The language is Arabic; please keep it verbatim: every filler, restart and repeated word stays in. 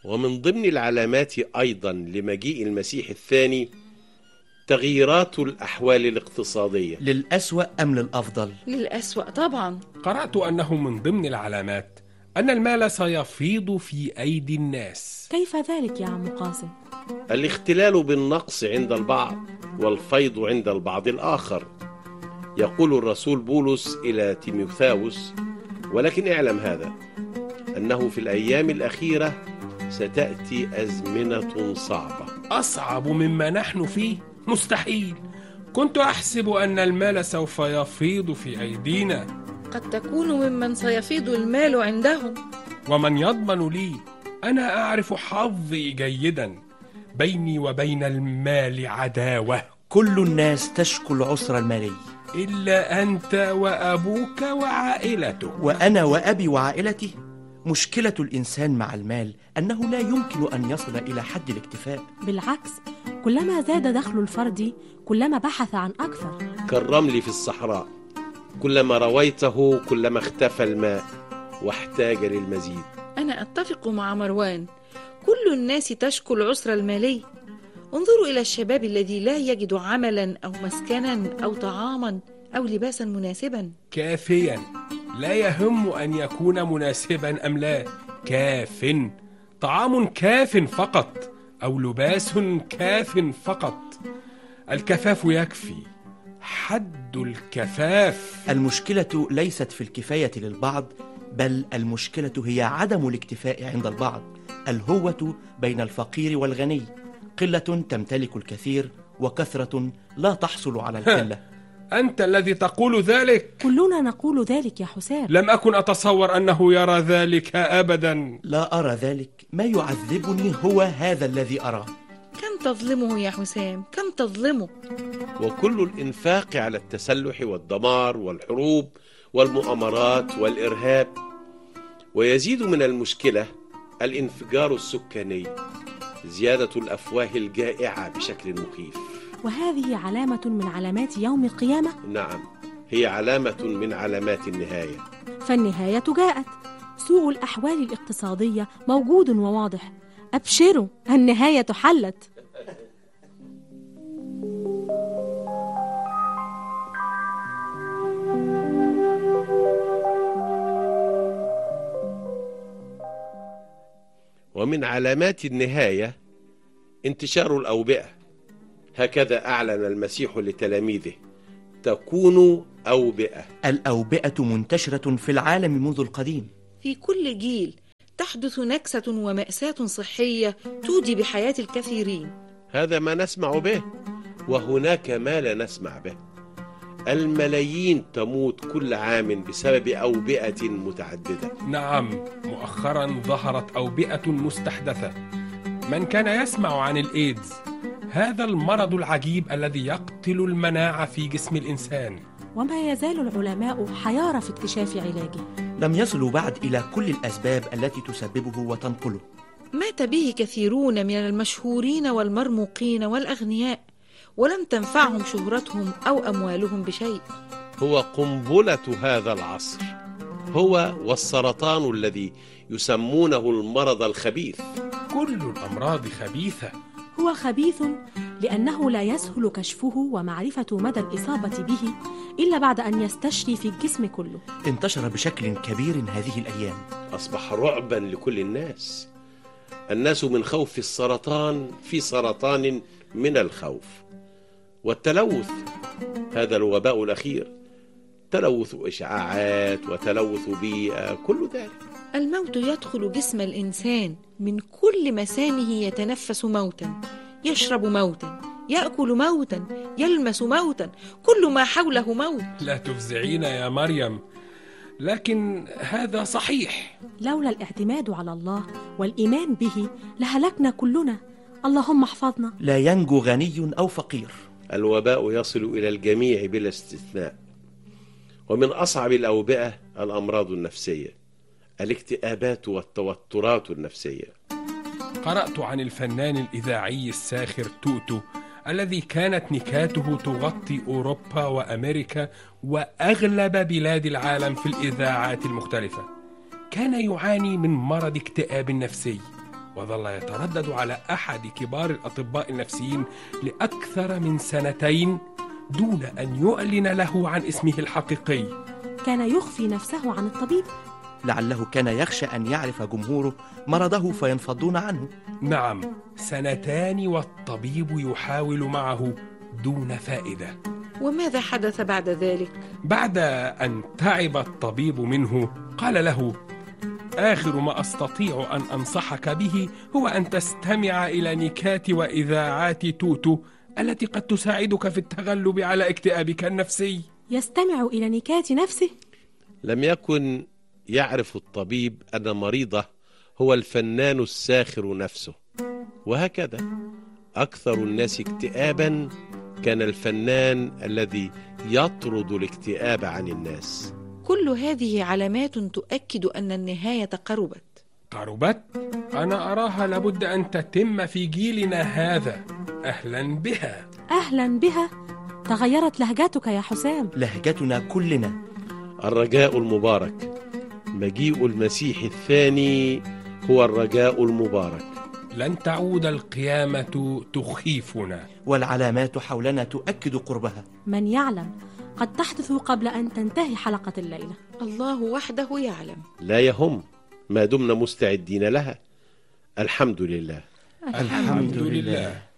ومن ضمن العلامات أيضا لمجيء المسيح الثاني تغييرات الأحوال الاقتصادية. للأسوأ أم للأفضل؟ للأسوأ طبعا. قرأت أنه من ضمن العلامات أن المال سيفيض في أيدي الناس. كيف ذلك يا عم قاسم؟ الاختلال بالنقص عند البعض والفيض عند البعض الآخر. يقول الرسول بولس إلى تيموثاوس: ولكن اعلم هذا، أنه في الأيام الأخيرة ستأتي أزمنة صعبة. أصعب مما نحن فيه؟ مستحيل. كنت أحسب أن المال سوف يفيض في أيدينا. قد تكون ممن سيفيض المال عندهم. ومن يضمن لي؟ أنا أعرف حظي جيدا. بيني وبين المال عداوة. كل الناس تشكو العسر المالي إلا أنت وأبوك وعائلته. وأنا وأبي وعائلتي؟ مشكلة الإنسان مع المال أنه لا يمكن أن يصل إلى حد الاكتفاء. بالعكس، كلما زاد دخل الفرد كلما بحث عن أكثر. كالرمل في الصحراء، كلما رويته كلما اختفى الماء واحتاج للمزيد. أنا أتفق مع مروان، كل الناس تشكو العسر المالي. انظروا إلى الشباب الذي لا يجد عملا أو مسكنا أو طعاما أو لباسا مناسبا. كافيا، لا يهم أن يكون مناسبا أم لا، كاف. طعام كاف فقط أو لباس كاف فقط. الكفاف يكفي، حد الكفاف. المشكلة ليست في الكفاية للبعض، بل المشكلة هي عدم الاكتفاء عند البعض. الهوة بين الفقير والغني، قلة تمتلك الكثير وكثرة لا تحصل على القلة. أنت الذي تقول ذلك؟ كلنا نقول ذلك يا حسام. لم أكن أتصور أنه يرى ذلك أبدا. لا أرى ذلك، ما يعذبني هو هذا الذي أراه. كم تظلمه يا حسام، كم تظلمه. وكل الإنفاق على التسلح والدمار والحروب والمؤامرات والإرهاب. ويزيد من المشكلة الانفجار السكاني، زيادة الأفواه الجائعة بشكل مخيف. وهذه علامة من علامات يوم القيامة؟ نعم، هي علامة من علامات النهاية. فالنهاية جاءت. سوء الأحوال الاقتصادية موجود وواضح. أبشروا، النهاية حلت. ومن علامات النهاية انتشار الأوبئة. هكذا أعلن المسيح لتلاميذه: تكون أوبئة. الأوبئة منتشرة في العالم منذ القديم. في كل جيل تحدث نكسة ومأساة صحية تودي بحياة الكثيرين. هذا ما نسمع به، وهناك ما لا نسمع به. الملايين تموت كل عام بسبب أوبئة متعددة. نعم، مؤخرا ظهرت أوبئة مستحدثة. من كان يسمع عن الإيدز، هذا المرض العجيب الذي يقتل المناعة في جسم الإنسان؟ وما يزال العلماء حيارى في اكتشاف علاجه. لم يصلوا بعد إلى كل الأسباب التي تسببه وتنقله. مات به كثيرون من المشهورين والمرموقين والأغنياء، ولم تنفعهم شهرتهم أو أموالهم بشيء. هو قنبلة هذا العصر، هو والسرطان الذي يسمونه المرض الخبيث. كل الأمراض خبيثة. هو خبيث لأنه لا يسهل كشفه ومعرفة مدى الإصابة به إلا بعد أن يستشري في الجسم كله. انتشر بشكل كبير هذه الأيام. أصبح رعبا لكل الناس. الناس من خوف السرطان في سرطان من الخوف. والتلوث، هذا الوباء الأخير، تلوث إشعاعات وتلوث بيئة، كل ذلك. الموت يدخل جسم الإنسان من كل مسامه، يتنفس موتا، يشرب موتا، يأكل موتا، يلمس موتا، كل ما حوله موت. لا تفزعينا يا مريم، لكن هذا صحيح. لولا الاعتماد على الله والإيمان به لهلكنا كلنا. اللهم احفظنا. لا ينجو غني أو فقير. الوباء يصل إلى الجميع بلا استثناء. ومن أصعب الأوبئة الأمراض النفسية، الاكتئابات والتوترات النفسية. قرأت عن الفنان الإذاعي الساخر توتو الذي كانت نكاته تغطي أوروبا وأمريكا وأغلب بلاد العالم في الإذاعات المختلفة. كان يعاني من مرض اكتئاب نفسي، وظل يتردد على أحد كبار الأطباء النفسيين لأكثر من سنتين دون أن يعلن له عن اسمه الحقيقي. كان يخفي نفسه عن الطبيب. لعله كان يخشى أن يعرف جمهوره مرضه فينفضون عنه. نعم، سنتان والطبيب يحاول معه دون فائدة. وماذا حدث بعد ذلك؟ بعد أن تعب الطبيب منه قال له: آخر ما أستطيع أن أنصحك به هو أن تستمع إلى نكات وإذاعات توتو التي قد تساعدك في التغلب على اكتئابك النفسي. يستمع إلى نكات نفسه؟ لم يكن يعرف الطبيب أن مريضه هو الفنان الساخر نفسه، وهكذا أكثر الناس اكتئابا كان الفنان الذي يطرد الاكتئاب عن الناس. كل هذه علامات تؤكد أن النهاية قربت. قربت؟ أنا أراها لابد أن تتم في جيلنا هذا. أهلا بها. أهلا بها؟ تغيرت لهجتك يا حسام. لهجتنا كلنا. الرجاء المبارك، مجيء المسيح الثاني هو الرجاء المبارك. لن تعود القيامة تخيفنا، والعلامات حولنا تؤكد قربها. من يعلم، قد تحدث قبل أن تنتهي حلقة الليلة. الله وحده يعلم. لا يهم ما دمنا مستعدين لها. الحمد لله. الحمد لله.